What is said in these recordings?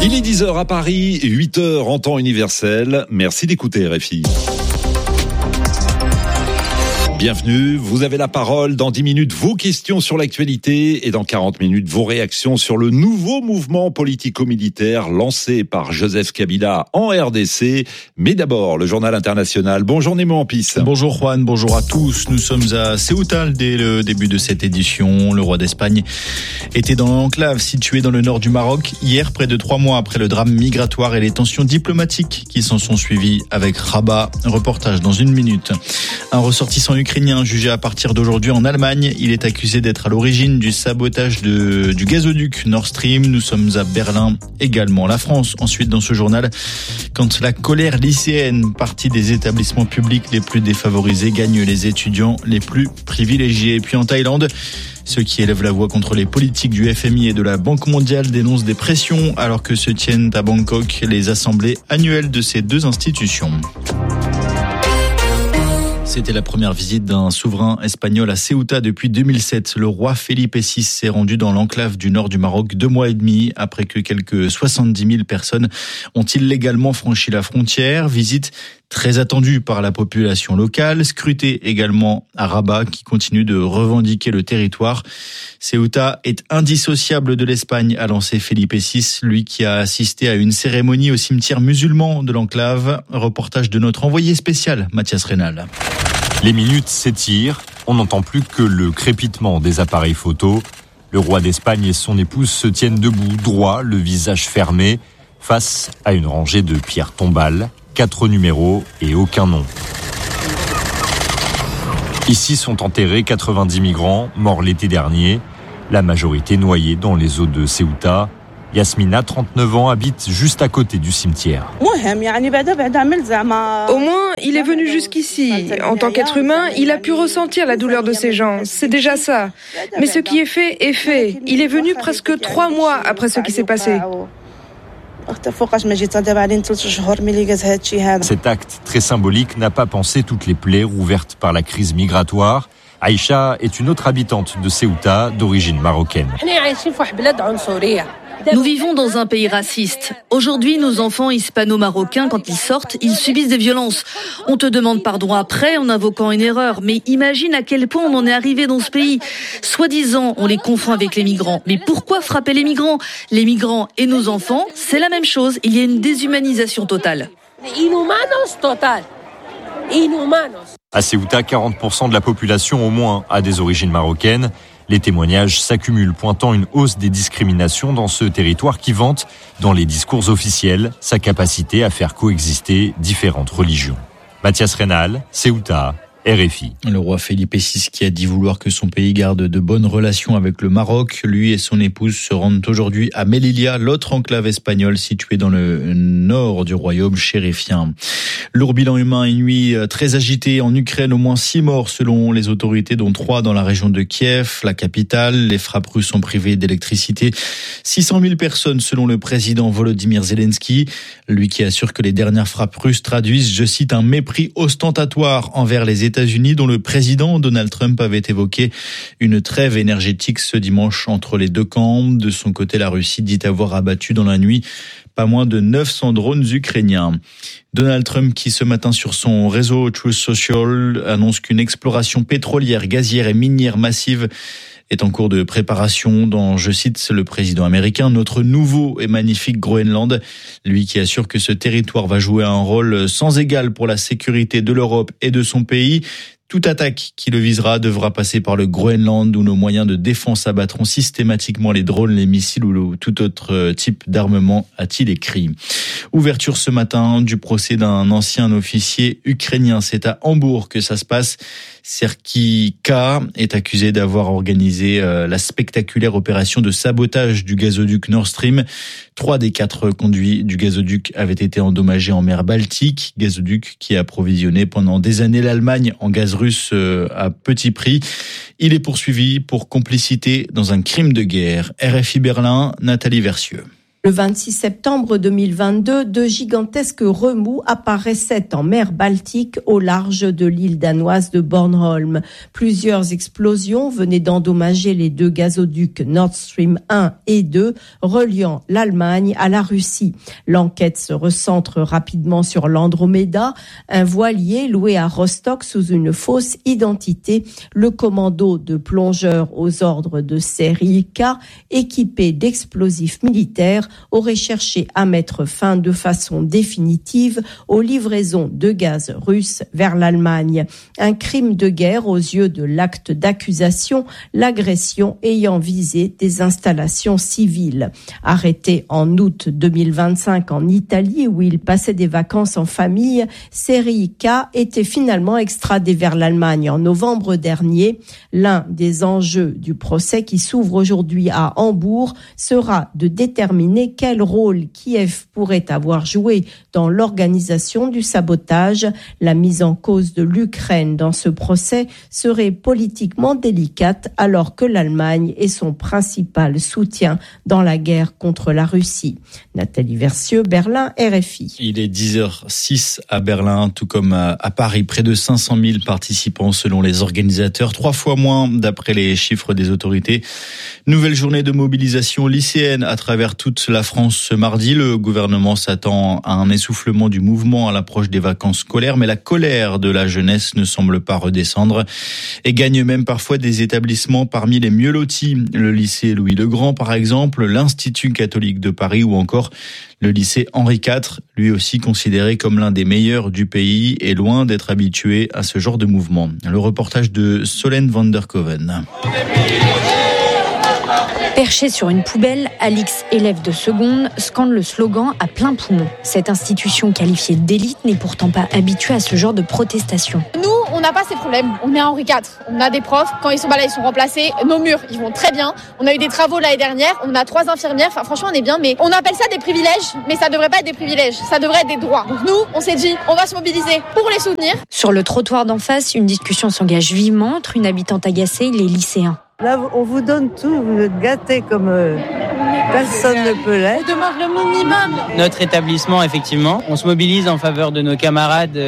Il est 10h à Paris, 8h en temps universel. Merci d'écouter RFI. Bienvenue, vous avez la parole. Dans 10 minutes, vos questions sur l'actualité et dans 40 minutes, vos réactions sur le nouveau mouvement politico-militaire lancé par Joseph Kabila en RDC. Mais d'abord, le journal international. Bonjour Nemo Ampis. Bonjour Juan, bonjour à tous. Nous sommes à Ceuta dès le début de cette édition. Le roi d'Espagne était dans l'enclave située dans le nord du Maroc. Hier, près de 3 mois après le drame migratoire et les tensions diplomatiques qui s'en sont suivies avec Rabat. Reportage dans 1 minute. Un ressortissant ukrainien jugé à partir d'aujourd'hui en Allemagne. Il est accusé d'être à l'origine du sabotage du gazoduc Nord Stream. Nous sommes à Berlin également. La France, ensuite dans ce journal, quand la colère lycéenne, partie des établissements publics les plus défavorisés, gagne les étudiants les plus privilégiés. Et puis en Thaïlande, ceux qui élèvent la voix contre les politiques du FMI et de la Banque mondiale dénoncent des pressions alors que se tiennent à Bangkok les assemblées annuelles de ces deux institutions. C'était la première visite d'un souverain espagnol à Ceuta depuis 2007. Le roi Felipe VI s'est rendu dans l'enclave du nord du Maroc 2 mois et demi après que quelques 70 000 personnes ont illégalement franchi la frontière. Visite très attendue par la population locale, scrutée également à Rabat qui continue de revendiquer le territoire. Ceuta est indissociable de l'Espagne, a lancé Felipe VI, lui qui a assisté à une cérémonie au cimetière musulman de l'enclave. Reportage de notre envoyé spécial, Mathias Reynal. Les minutes s'étirent, on n'entend plus que le crépitement des appareils photo. Le roi d'Espagne et son épouse se tiennent debout, droit, le visage fermé, face à une rangée de pierres tombales, 4 numéros et aucun nom. Ici sont enterrés 90 migrants morts l'été dernier, la majorité noyée dans les eaux de Ceuta. Yasmina, 39 ans, habite juste à côté du cimetière. Au moins, il est venu jusqu'ici. En tant qu'être humain, il a pu ressentir la douleur de ces gens. C'est déjà ça. Mais ce qui est fait est fait. Il est venu presque 3 mois après ce qui s'est passé. Cet acte très symbolique n'a pas pansé toutes les plaies rouvertes par la crise migratoire. Aïcha est une autre habitante de Ceuta, d'origine marocaine. Nous vivons dans un pays raciste. Aujourd'hui, nos enfants hispano-marocains, quand ils sortent, ils subissent des violences. On te demande pardon après en invoquant une erreur. Mais imagine à quel point on en est arrivé dans ce pays. Soi-disant, on les confond avec les migrants. Mais pourquoi frapper les migrants ? Les migrants et nos enfants, c'est la même chose. Il y a une déshumanisation totale. À Ceuta, 40% de la population au moins a des origines marocaines. Les témoignages s'accumulent, pointant une hausse des discriminations dans ce territoire qui vante, dans les discours officiels, sa capacité à faire coexister différentes religions. Mathias Reynal, Ceuta, RFI. Le roi Felipe VI qui a dit vouloir que son pays garde de bonnes relations avec le Maroc. Lui et son épouse se rendent aujourd'hui à Melilla, l'autre enclave espagnole située dans le nord du royaume chérifien. Lourd bilan humain, une nuit très agitée en Ukraine, au moins 6 morts selon les autorités, dont 3 dans la région de Kiev, la capitale. Les frappes russes ont privé d'électricité 600 000 personnes selon le président Volodymyr Zelensky. Lui qui assure que les dernières frappes russes traduisent, je cite, un mépris ostentatoire envers les États-Unis, dont le président Donald Trump avait évoqué une trêve énergétique ce dimanche entre les deux camps. De son côté, la Russie dit avoir abattu dans la nuit pas moins de 900 drones ukrainiens. Donald Trump qui ce matin sur son réseau Truth Social annonce qu'une exploration pétrolière, gazière et minière massive est en cours de préparation dans, je cite, le président américain, notre nouveau et magnifique Groenland. Lui qui assure que ce territoire va jouer un rôle sans égal pour la sécurité de l'Europe et de son pays. Toute attaque qui le visera devra passer par le Groenland où nos moyens de défense abattront systématiquement les drones, les missiles ou tout autre type d'armement, a-t-il écrit. Ouverture ce matin du procès d'un ancien officier ukrainien. C'est à Hambourg que ça se passe. Serki K est accusé d'avoir organisé la spectaculaire opération de sabotage du gazoduc Nord Stream. 3 des 4 conduits du gazoduc avaient été endommagés en mer Baltique. Gazoduc qui a approvisionné pendant des années l'Allemagne en gaz russe à petit prix. Il est poursuivi pour complicité dans un crime de guerre. RFI Berlin, Nathalie Versieux. Le 26 septembre 2022, de gigantesques remous apparaissaient en mer Baltique au large de l'île danoise de Bornholm. Plusieurs explosions venaient d'endommager les deux gazoducs Nord Stream 1 et 2 reliant l'Allemagne à la Russie. L'enquête se recentre rapidement sur l'Andromeda, un voilier loué à Rostock sous une fausse identité. Le commando de plongeurs aux ordres de série K, équipé d'explosifs militaires, aurait cherché à mettre fin de façon définitive aux livraisons de gaz russe vers l'Allemagne. Un crime de guerre aux yeux de l'acte d'accusation, l'agression ayant visé des installations civiles. Arrêté en août 2025 en Italie où il passait des vacances en famille, Serhiy K était finalement extradé vers l'Allemagne en novembre dernier. L'un des enjeux du procès qui s'ouvre aujourd'hui à Hambourg sera de déterminer quel rôle Kiev pourrait avoir joué dans l'organisation du sabotage. La mise en cause de l'Ukraine dans ce procès serait politiquement délicate alors que l'Allemagne est son principal soutien dans la guerre contre la Russie. Nathalie Versieux, Berlin, RFI. Il est 10h06 à Berlin, tout comme à Paris. Près de 500 000 participants selon les organisateurs, 3 fois moins d'après les chiffres des autorités. Nouvelle journée de mobilisation lycéenne à travers toute la France ce mardi. Le gouvernement s'attend à un essoufflement du mouvement à l'approche des vacances scolaires, mais la colère de la jeunesse ne semble pas redescendre et gagne même parfois des établissements parmi les mieux lotis. Le lycée Louis-le-Grand, par exemple, l'Institut catholique de Paris ou encore le lycée Henri IV, lui aussi considéré comme l'un des meilleurs du pays, est loin d'être habitué à ce genre de mouvement. Le reportage de Solène van der Koven. Perché sur une poubelle, Alix, élève de seconde, scande le slogan à plein poumon. Cette institution qualifiée d'élite n'est pourtant pas habituée à ce genre de protestation. Nous, on n'a pas ces problèmes. On est à Henri IV. On a des profs. Quand ils sont pas là, ils sont remplacés. Nos murs, ils vont très bien. On a eu des travaux l'année dernière. On a 3 infirmières. Enfin, franchement, on est bien. Mais on appelle ça des privilèges. Mais ça devrait pas être des privilèges. Ça devrait être des droits. Donc nous, on s'est dit, on va se mobiliser pour les soutenir. Sur le trottoir d'en face, une discussion s'engage vivement entre une habitante agacée et les lycéens. Là, on vous donne tout, vous êtes gâtés comme personne ne peut l'être. On demande le minimum. Notre établissement, effectivement, on se mobilise en faveur de nos camarades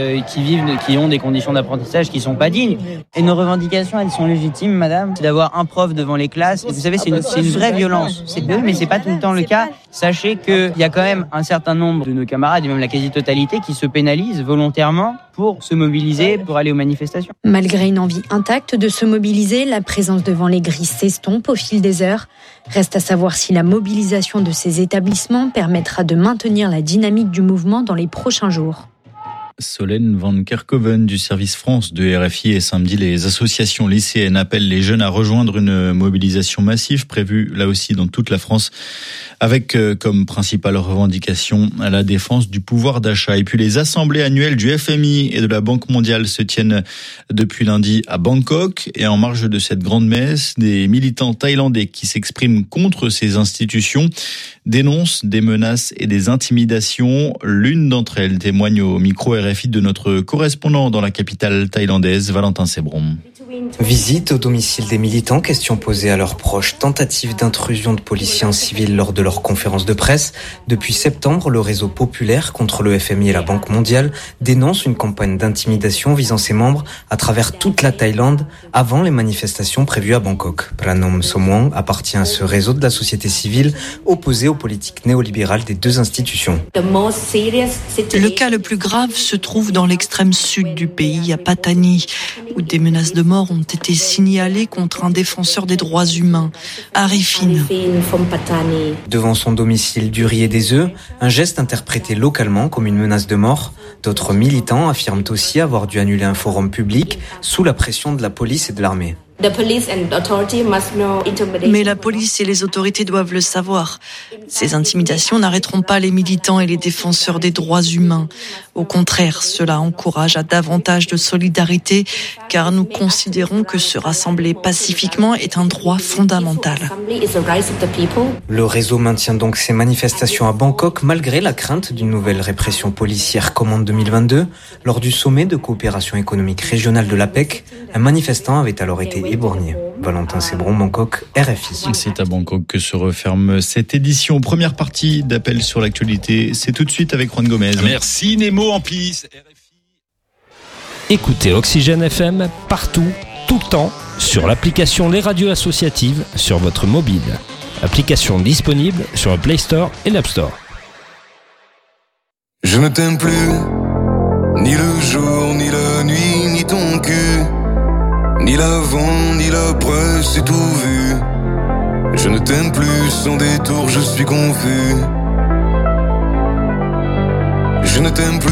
qui ont des conditions d'apprentissage qui sont pas dignes. Et nos revendications, elles sont légitimes, madame. C'est d'avoir un prof devant les classes. Et vous savez, c'est une vraie violence. Mais c'est pas tout le temps le cas. Sachez qu'il y a quand même un certain nombre de nos camarades, et même la quasi-totalité, qui se pénalisent volontairement pour se mobiliser, pour aller aux manifestations. Malgré une envie intacte de se mobiliser, la présence devant les grilles s'estompe au fil des heures. Reste à savoir si la mobilisation de ces établissements permettra de maintenir la dynamique du mouvement dans les prochains jours. Solène van Kerkhoven du service France de RFI. Et samedi, les associations lycéennes appellent les jeunes à rejoindre une mobilisation massive prévue là aussi dans toute la France avec comme principale revendication la défense du pouvoir d'achat. Et puis les assemblées annuelles du FMI et de la Banque mondiale se tiennent depuis lundi à Bangkok. Et en marge de cette grande messe, des militants thaïlandais qui s'expriment contre ces institutions dénoncent des menaces et des intimidations. L'une d'entre elles témoigne au micro RFI de notre correspondant dans la capitale thaïlandaise, Valentin Sebrom. Visite au domicile des militants, questions posées à leurs proches, tentative d'intrusion de policiers en civil lors de leur conférence de presse. Depuis septembre, le réseau populaire contre le FMI et la Banque mondiale dénonce une campagne d'intimidation visant ses membres à travers toute la Thaïlande avant les manifestations prévues à Bangkok. Pranom Somwong appartient à ce réseau de la société civile opposé aux politiques néolibérales des deux institutions. Le cas le plus grave se trouve dans l'extrême sud du pays, à Patani, où des menaces de mort ont été signalées contre un défenseur des droits humains, Arifin. Devant son domicile du riz et des œufs, un geste interprété localement comme une menace de mort. D'autres militants affirment aussi avoir dû annuler un forum public sous la pression de la police et de l'armée. Mais la police et les autorités doivent le savoir. Ces intimidations n'arrêteront pas les militants et les défenseurs des droits humains. Au contraire, cela encourage à davantage de solidarité, car nous considérons que se rassembler pacifiquement est un droit fondamental. Le réseau maintient donc ses manifestations à Bangkok malgré la crainte d'une nouvelle répression policière comme en 2022. Lors du sommet de coopération économique régionale de l'APEC, un manifestant avait alors été Bournier. Valentin Sébron, Bangkok, RFI. C'est à Bangkok que se referme cette édition. Première partie d'Appel sur l'actualité. C'est tout de suite avec Juan Gomez. Merci Nemo Amplis. Écoutez Oxygène FM partout, tout le temps, sur l'application Les Radios Associatives sur votre mobile. Application disponible sur le Play Store et l'App Store. Je ne t'aime plus, ni le jour, ni la nuit, ni ton cul, ni l'avant, ni l'après, c'est tout vu. Je ne t'aime plus, sans détour, je suis confus. Je ne t'aime plus.